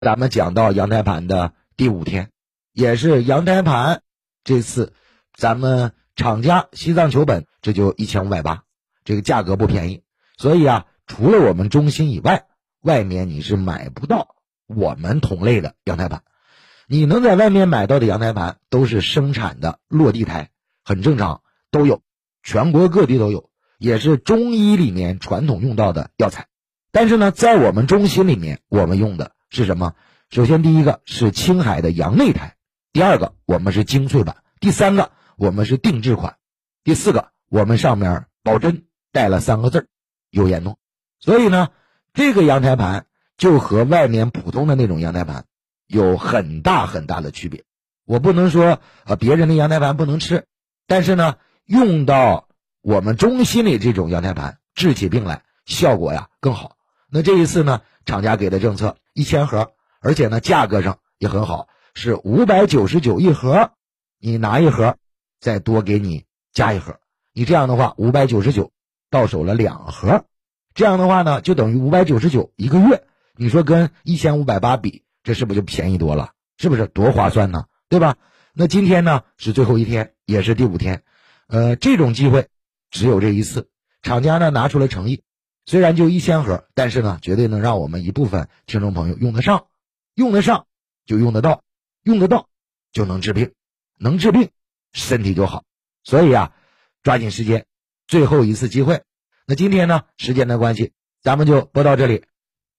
咱们讲到阳台盘的第5天，也是阳台盘这次咱们厂家西藏球本这就1580，这个价格不便宜。所以啊，除了我们中心以外，外面你是买不到我们同类的阳台盘。你能在外面买到的阳台盘都是生产的落地台，很正常，都有，全国各地都有，也是中医里面传统用到的药材。但是呢，在我们中心里面，我们用的是什么？首先第一个是青海的阳内台，第二个我们是精粹版，第三个我们是定制款，第四个我们上面保真带了3个字，有烟囱。所以呢，这个阳台盘就和外面普通的那种阳台盘有很大很大的区别。我不能说别人的阳台盘不能吃，但是呢，用到我们中心里这种阳台盘治起病来效果呀更好。那这一次呢，厂家给的政策1000盒，而且呢价格上也很好，是599一盒，你拿一盒再多给你加一盒，你这样的话599到手了2盒，这样的话呢就等于599一个月。你说跟1580比，这是不是就便宜多了？是不是多划算呢？对吧？那今天呢是最后一天，也是第5天，这种机会只有这一次，厂家呢拿出了诚意，虽然就1000盒，但是呢绝对能让我们一部分听众朋友用得上，用得上就用得到，用得到就能治病，能治病身体就好。所以啊，抓紧时间，最后一次机会。那今天呢时间的关系，咱们就播到这里。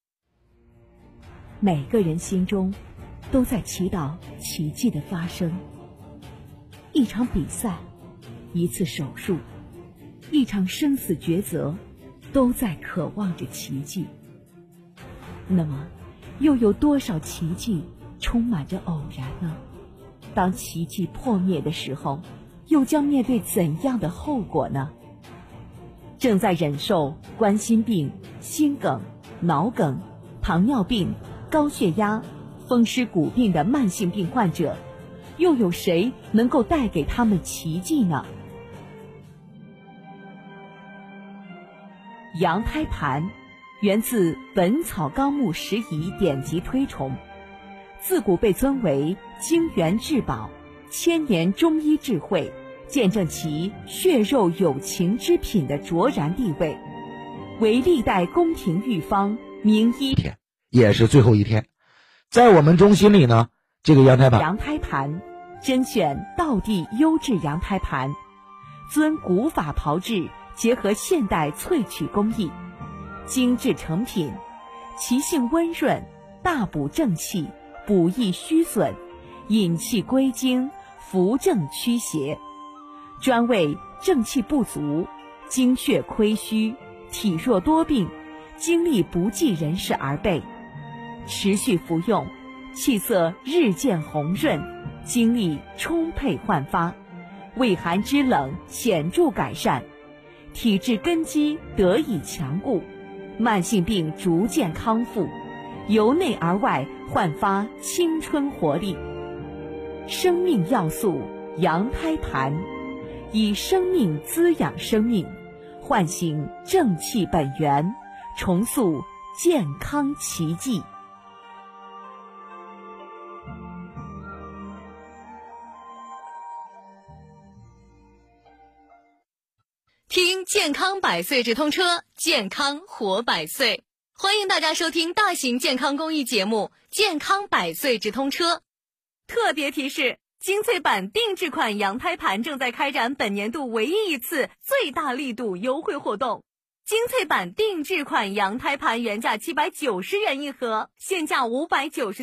每个人心中都在祈祷奇迹的发生。一场比赛，一次手术，一场生死抉择，都在渴望着奇迹。那么，又有多少奇迹充满着偶然呢？当奇迹破灭的时候，又将面对怎样的后果呢？正在忍受冠心病、心梗、脑梗、糖尿病、高血压、风湿骨病的慢性病患者，又有谁能够带给他们奇迹呢？羊胎盘源自《本草纲目拾遗》典籍推崇，自古被尊为精元至宝，千年中医智慧，见证其血肉有情之品的卓然地位，为历代宫廷御方名医。 也是最后一天，在我们中心里呢，这个羊胎盘甄选道地优质羊胎盘，遵古法炮制，结合现代萃取工艺，精制成品，其性温润，大补正气，补益虚损，引气归经，扶正驱邪，专为正气不足、精血亏虚、体弱多病、精力不济人士而备。持续服用，气色日渐红润，精力充沛焕发，胃寒肢冷显著改善，体质根基得以强固，慢性病逐渐康复，由内而外焕发青春活力。生命要素羊胎盘，以生命滋养生命，唤醒正气本源，重塑健康奇迹。 听健康百岁直通车，健康活百岁。欢迎大家收听大型健康公益节目《健康百岁直通车》。特别提示，精粹版定制款羊胎盘正在开展本年度唯一一次最大力度优惠活动。精粹版定制款羊胎盘原价790元一盒，现价599